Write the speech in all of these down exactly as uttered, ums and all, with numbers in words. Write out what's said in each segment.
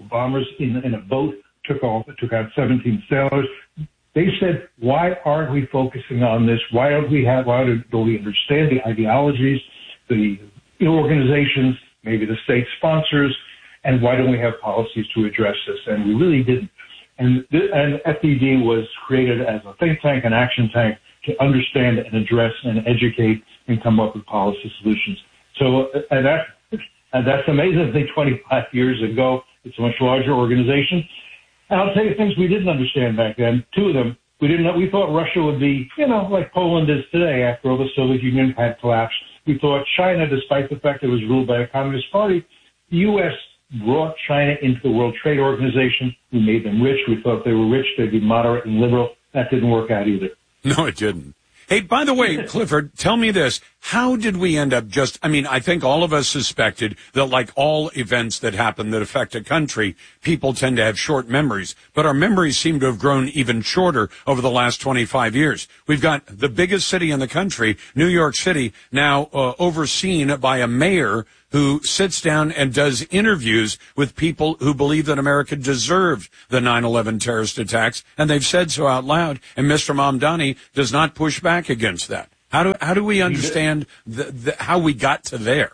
bombers in, in a boat took off, took out seventeen sailors. They said, why aren't we focusing on this? Why don't we have, why don't we understand the ideologies, the organizations, maybe the state sponsors, and why don't we have policies to address this? And we really didn't. And, and F D D was created as a think tank, an action tank, to understand and address and educate and come up with policy solutions. So, and that, and that's amazingly twenty-five years ago. It's a much larger organization. And I'll tell you things we didn't understand back then. Two of them, we didn't know, we thought Russia would be, you know, like Poland is today after all the Soviet Union had collapsed. We thought China, despite the fact it was ruled by a communist party, the U S brought China into the World Trade Organization. We made them rich. We thought they were rich. They'd be moderate and liberal. That didn't work out either. No, it didn't. Hey, by the way, Clifford, tell me this. How did we end up just, I mean, I think all of us suspected that like all events that happen that affect a country, people tend to have short memories, but our memories seem to have grown even shorter over the last twenty-five years. We've got the biggest city in the country, New York City, now uh, overseen by a mayor who sits down and does interviews with people who believe that America deserved the nine eleven terrorist attacks, and they've said so out loud, and Mister Mamdani does not push back against that. How do how do we understand the, the, how we got to there?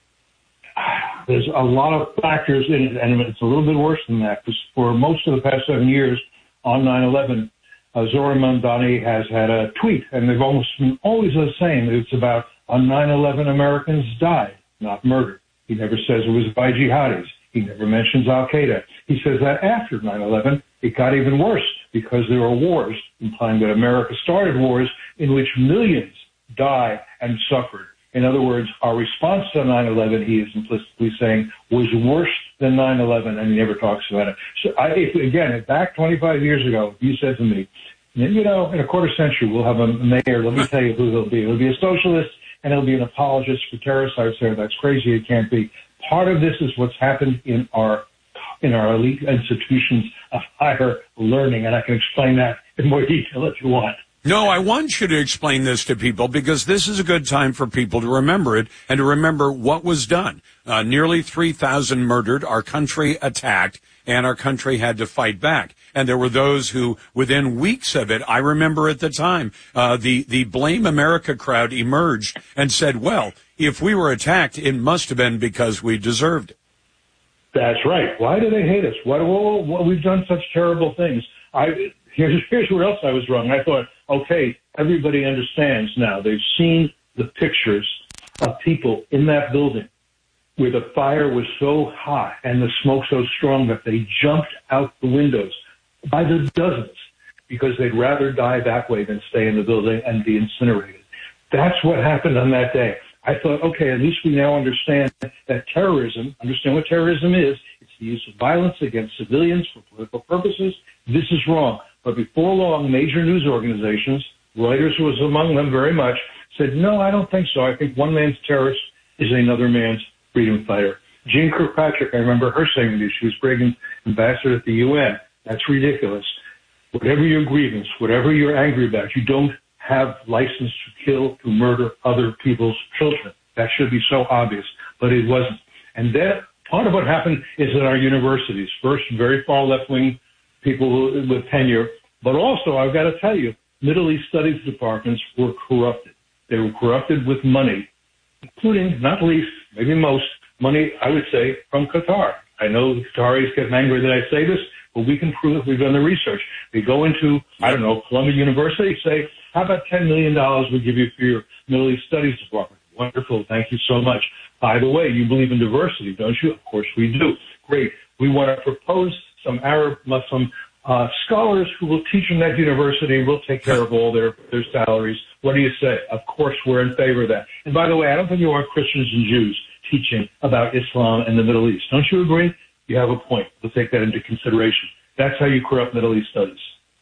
There's a lot of factors in it, and it's a little bit worse than that, because for most of the past seven years on nine eleven, uh, Zohran Mamdani has had a tweet, and they've almost been always the same. It's about on nine eleven Americans died, not murdered. He never says it was by jihadis. He never mentions Al-Qaeda. He says that after nine eleven, it got even worse because there were wars, implying that America started wars in which millions died and suffered. In other words, our response to nine eleven, he is implicitly saying, was worse than nine eleven, and he never talks about it. So, I, if, again, if back twenty-five years ago, if you said to me, you know, in a quarter century, we'll have a mayor, let me tell you who he'll be. He'll be a socialist, and he'll be an apologist for terrorists. I would say that's crazy. It can't be. Part of this is what's happened in our in our elite institutions of higher learning, and I can explain that in more detail if you want. No, I want you to explain this to people because this is a good time for people to remember it and to remember what was done. Uh, nearly three thousand murdered, our country attacked, and our country had to fight back. And there were those who, within weeks of it, I remember at the time, uh, the, the Blame America crowd emerged and said, well, if we were attacked, it must have been because we deserved it. That's right. Why do they hate us? Why, well, well, we've done such terrible things. I, here's, here's where else I was wrong. I thought, okay, everybody understands now. They've seen the pictures of people in that building where the fire was so hot and the smoke so strong that they jumped out the windows by the dozens because they'd rather die that way than stay in the building and be incinerated. That's what happened on that day. I thought, okay, at least we now understand that terrorism, understand what terrorism is. It's the use of violence against civilians for political purposes. This is wrong. But before long, major news organizations, Reuters was among them very much, said, no, I don't think so. I think one man's terrorist is another man's freedom fighter. Jean Kirkpatrick, I remember her saying to me, she was Reagan's ambassador at the U N. That's ridiculous. Whatever your grievance, whatever you're angry about, you don't have license to kill, to murder other people's children. That should be so obvious, but it wasn't. And that part of what happened is in our universities. First, very far left-wing people with tenure, but also, I've got to tell you, Middle East studies departments were corrupted. They were corrupted with money, including, not least, maybe most, money, I would say, from Qatar. I know the Qataris get angry that I say this, but we can prove it. We've done the research. They go into, I don't know, Columbia University, say, how about ten million dollars we give you for your Middle East Studies Department? Wonderful. Thank you so much. By the way, you believe in diversity, don't you? Of course we do. Great. We want to propose some Arab Muslim uh, scholars who will teach in that university. We'll take care of all their, their salaries. What do you say? Of course we're in favor of that. And by the way, I don't think you want Christians and Jews teaching about Islam and the Middle East. Don't you agree? You have a point. We'll take that into consideration. That's how you corrupt Middle East studies.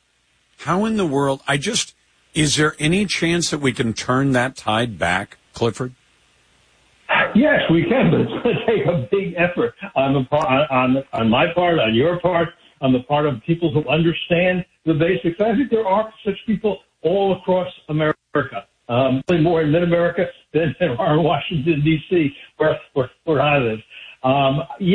How in the world, I just, is there any chance that we can turn that tide back, Clifford? Yes, we can, but it's going to take a big effort on the part, on, on my part, on your part, on the part of people who understand the basics. I think there are such people all across America, um, more in mid-America than there are in Washington, D C, where, where, where I live. Um, yes,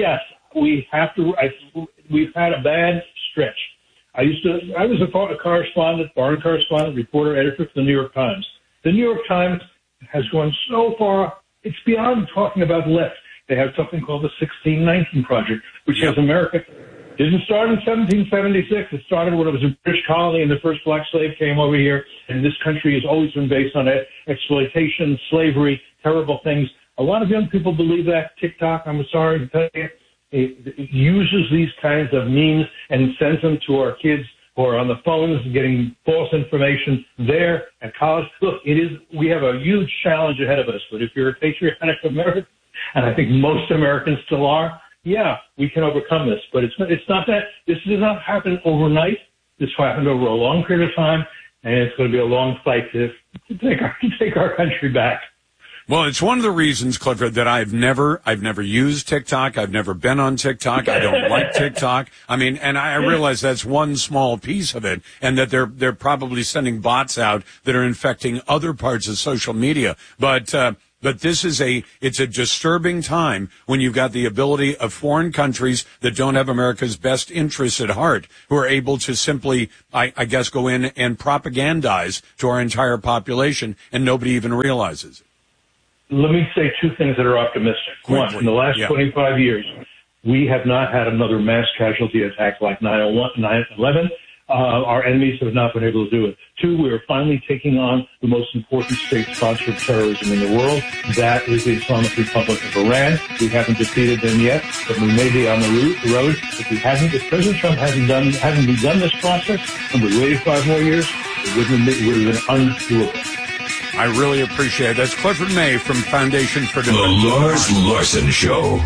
we have to. I, we've had a bad stretch. I used to. I was a, a correspondent, foreign correspondent, reporter, editor for the New York Times. The New York Times has gone so far. It's beyond talking about the left. They have something called the sixteen nineteen Project, which yep. has America. Didn't start in seventeen seventy-six. It started when it was a British colony and the first black slave came over here. And this country has always been based on exploitation, slavery, terrible things. A lot of young people believe that. TikTok, I'm sorry to tell you, it, it uses these kinds of memes and sends them to our kids who are on the phones getting false information there at college. Look, it is, we have a huge challenge ahead of us. But if you're a patriotic American, and I think most Americans still are, yeah, we can overcome this, but it's it's not that. This does not happen overnight. This happened over a long period of time, and it's going to be a long fight to, to take our to take our country back. Well, it's one of the reasons, Clifford, that I've never I've never used TikTok. I've never been on TikTok. I don't like TikTok. I mean, and I realize that's one small piece of it, and that they're they're probably sending bots out that are infecting other parts of social media, but. Uh, But this is a, it's a disturbing time when you've got the ability of foreign countries that don't have America's best interests at heart, who are able to simply, I, I guess, go in and propagandize to our entire population, and nobody even realizes it. Let me say two things that are optimistic. Quickly. One, in the last yeah. twenty-five years, we have not had another mass casualty attack like nine eleven. Uh, our enemies have not been able to do it. Two, we are finally taking on the most important state-sponsored terrorism in the world. That is the Islamic Republic of Iran. We haven't defeated them yet, but we may be on the road. If we hadn't, if President Trump hasn't done, hadn't begun this process, and we waited five more years, it would have been, it would have been undoable. I really appreciate it. That's Clifford May from Foundation for Democracy. The Lars Larson Show.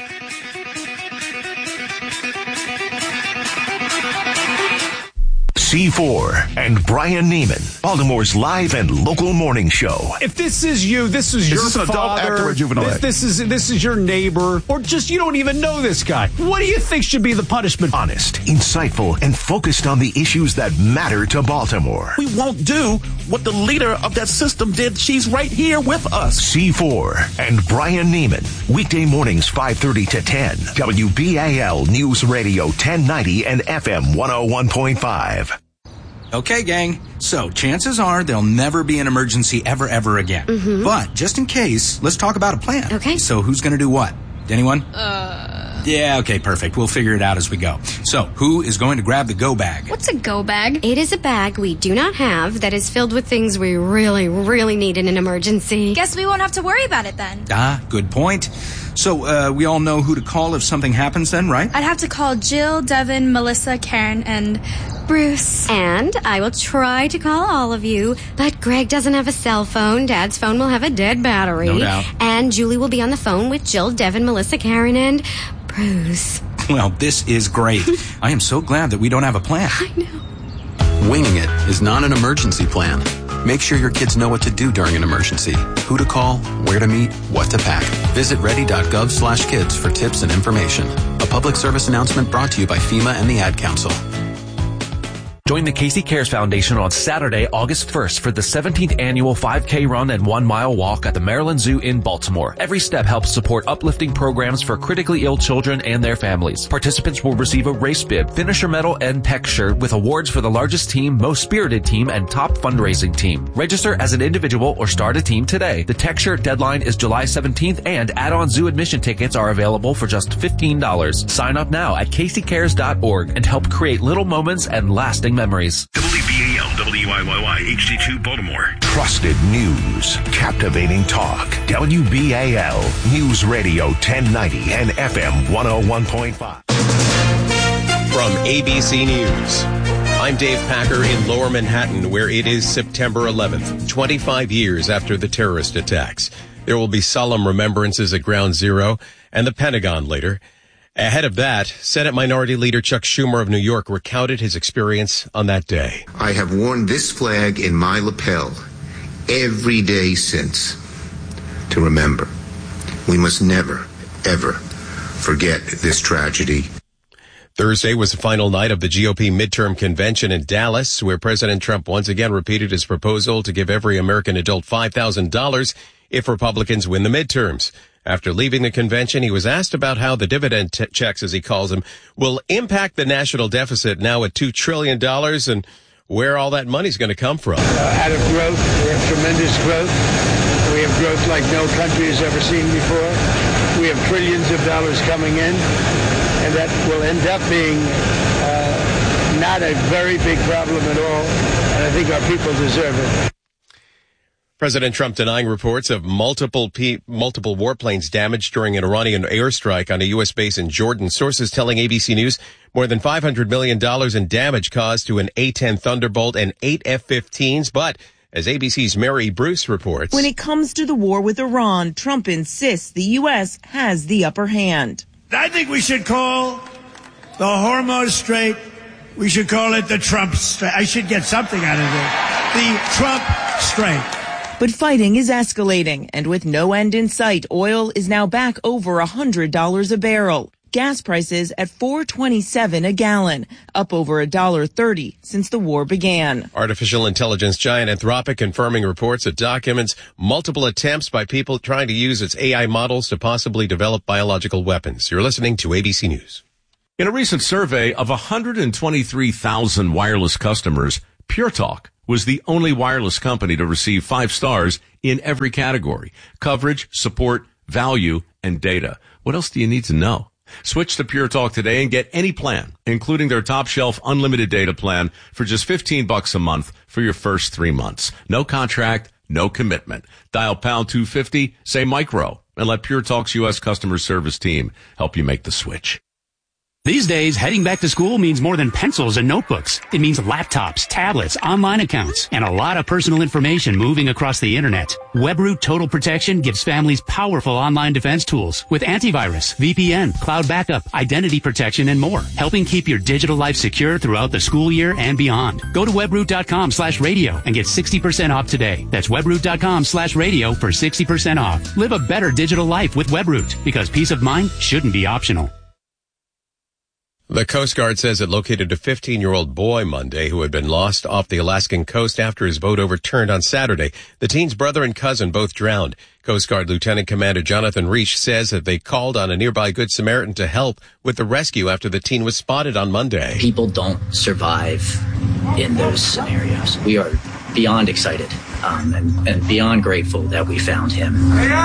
C four and Brian Neiman, Baltimore's live and local morning show. If this is you, this is, is your this father, adult, active, or juvenile? This, this is this is your neighbor, or just you don't even know this guy. What do you think should be the punishment? Honest, insightful, and focused on the issues that matter to Baltimore. We won't do what the leader of that system did. She's right here with us. C four and Brian Neiman, weekday mornings five thirty to ten. W B A L News Radio ten ninety and F M one oh one point five. Okay, gang. So, chances are there'll never be an emergency ever, ever again. Mm-hmm. But, just in case, let's talk about a plan. Okay. So, who's gonna do what? Anyone? Uh... Yeah, okay, perfect. We'll figure it out as we go. So, who is going to grab the go bag? What's a go bag? It is a bag we do not have that is filled with things we really, really need in an emergency. Guess we won't have to worry about it then. Ah, good point. So, uh, we all know who to call if something happens then, right? I'd have to call Jill, Devin, Melissa, Karen, and Bruce. And I will try to call all of you, but Greg doesn't have a cell phone. Dad's phone will have a dead battery. No doubt. And Julie will be on the phone with Jill, Devin, Melissa, Karen, and Bruce. Well, this is great. I am so glad that we don't have a plan. I know. Winging it is not an emergency plan. Make sure your kids know what to do during an emergency, who to call, where to meet, what to pack. Visit ready.gov slash kids for tips and information. A public service announcement brought to you by FEMA and the Ad Council. Join the Casey Cares Foundation on Saturday, August first for the seventeenth annual five K run and one mile walk at the Maryland Zoo in Baltimore. Every step helps support uplifting programs for critically ill children and their families. Participants will receive a race bib, finisher medal, and tech shirt with awards for the largest team, most spirited team, and top fundraising team. Register as an individual or start a team today. The tech shirt deadline is July seventeenth, and add-on zoo admission tickets are available for just fifteen dollars. Sign up now at casey cares dot org and help create little moments and lasting memories. W B A L, W I Y Y, H D two Baltimore. Trusted news, captivating talk. W B A L News Radio ten ninety and F M one oh one point five. From A B C News, I'm Dave Packer in Lower Manhattan, where it is September eleventh, twenty-five years after the terrorist attacks. There will be solemn remembrances at Ground Zero and the Pentagon later. Ahead of that, Senate Minority Leader Chuck Schumer of New York recounted his experience on that day. I have worn this flag in my lapel every day since to remember. We must never, ever forget this tragedy. Thursday was the final night of the G O P midterm convention in Dallas, where President Trump once again repeated his proposal to give every American adult five thousand dollars if Republicans win the midterms. After leaving the convention, he was asked about how the dividend t- checks, as he calls them, will impact the national deficit now at two trillion dollars and where all that money's going to come from. Uh, out of growth, we have tremendous growth. We have growth like no country has ever seen before. We have trillions of dollars coming in, and that will end up being uh, not a very big problem at all, and I think our people deserve it. President Trump denying reports of multiple pe- multiple warplanes damaged during an Iranian airstrike on a U S base in Jordan. Sources telling A B C News more than five hundred million dollars in damage caused to an A ten Thunderbolt and eight F fifteens. But as A B C's Mary Bruce reports, when it comes to the war with Iran, Trump insists the U S has the upper hand. I think we should call the Hormuz Strait, we should call it the Trump Strait. I should get something out of it. The Trump Strait. But fighting is escalating, and with no end in sight, oil is now back over one hundred dollars a barrel. Gas prices at four twenty-seven a gallon, up over one dollar thirty since the war began. Artificial intelligence giant Anthropic confirming reports that documents multiple attempts by people trying to use its A I models to possibly develop biological weapons. You're listening to A B C News. In a recent survey of one hundred twenty-three thousand wireless customers, Pure Talk was the only wireless company to receive five stars in every category: coverage, support, value, and data. What else do you need to know? Switch to Pure Talk today and get any plan, including their top shelf unlimited data plan, for just fifteen bucks a month for your first three months. No contract, no commitment. Dial pound two fifty, say micro, and let Pure Talk's U S customer service team help you make the switch. These days, heading back to school means more than pencils and notebooks. It means laptops, tablets, online accounts, and a lot of personal information moving across the internet. WebRoot Total Protection gives families powerful online defense tools with antivirus, V P N, cloud backup, identity protection, and more, helping keep your digital life secure throughout the school year and beyond. Go to webroot.com slash radio and get sixty percent off today. That's webroot.com slash radio for sixty percent off. Live a better digital life with WebRoot, because peace of mind shouldn't be optional. The Coast Guard says it located a fifteen-year-old boy Monday who had been lost off the Alaskan coast after his boat overturned on Saturday. The teen's brother and cousin both drowned. Coast Guard Lieutenant Commander Jonathan Reich says that they called on a nearby Good Samaritan to help with the rescue after the teen was spotted on Monday. People don't survive in those scenarios. We are beyond excited um, and, and beyond grateful that we found him.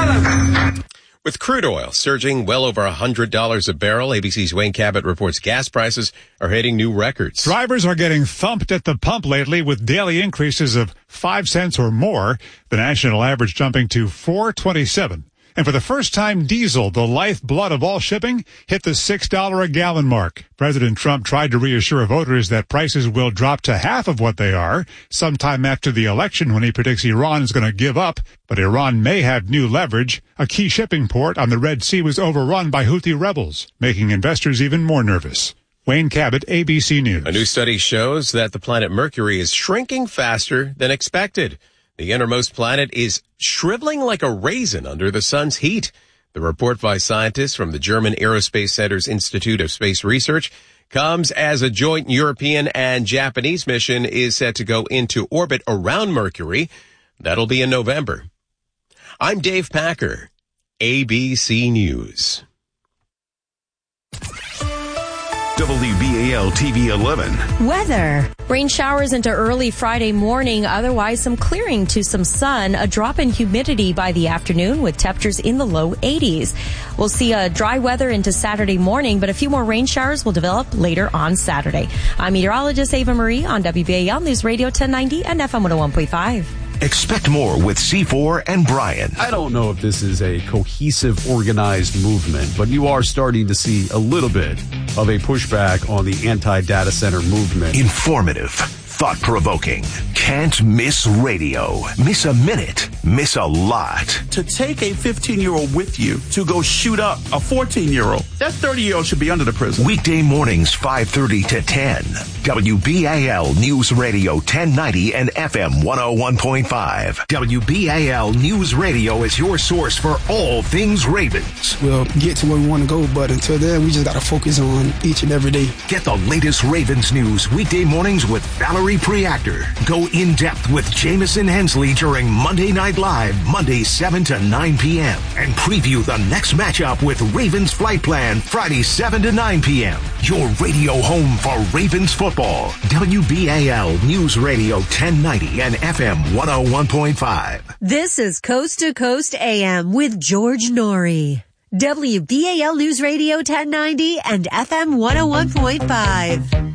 With crude oil surging well over one hundred dollars a barrel, A B C's Wayne Cabot reports gas prices are hitting new records. Drivers are getting thumped at the pump lately with daily increases of five cents or more, the national average jumping to four twenty-seven. And for the first time, diesel, the lifeblood of all shipping, hit the six dollars a gallon mark. President Trump tried to reassure voters that prices will drop to half of what they are sometime after the election, when he predicts Iran is going to give up. But Iran may have new leverage. A key shipping port on the Red Sea was overrun by Houthi rebels, making investors even more nervous. Wayne Cabot, A B C News. A new study shows that the planet Mercury is shrinking faster than expected. The innermost planet is shriveling like a raisin under the sun's heat. The report by scientists from the German Aerospace Center's Institute of Space Research comes as a joint European and Japanese mission is set to go into orbit around Mercury. That'll be in November. I'm Dave Packer, A B C News. W B A L T V eleven. Weather. Rain showers into early Friday morning. Otherwise, some clearing to some sun. A drop in humidity by the afternoon with temperatures in the low eighties. We'll see a dry weather into Saturday morning, but a few more rain showers will develop later on Saturday. I'm meteorologist Ava Marie on W B A L News Radio ten ninety and F M one oh one point five. Expect more with C four and Brian. I don't know if this is a cohesive, organized movement, but you are starting to see a little bit of a pushback on the anti-data center movement. Informative, thought-provoking. Can't miss radio. Miss a minute. Miss a lot. To take a fifteen-year-old with you to go shoot up a fourteen-year-old, that thirty-year-old should be under the prison. Weekday mornings, five thirty to ten. W B A L News Radio ten ninety and F M one oh one point five. W B A L News Radio is your source for all things Ravens. We'll get to where we want to go, but until then, we just got to focus on each and every day. Get the latest Ravens news weekday mornings with Valerie Larry Preactor go in depth with Jamison Hensley during Monday Night Live, Monday seven to nine p.m. and preview the next matchup with Ravens Flight Plan Friday seven to nine p.m. Your radio home for Ravens football. W B A L News Radio ten ninety and F M one oh one point five. This is Coast to Coast A M with George Norrie. W B A L News Radio ten ninety and F M one oh one point five.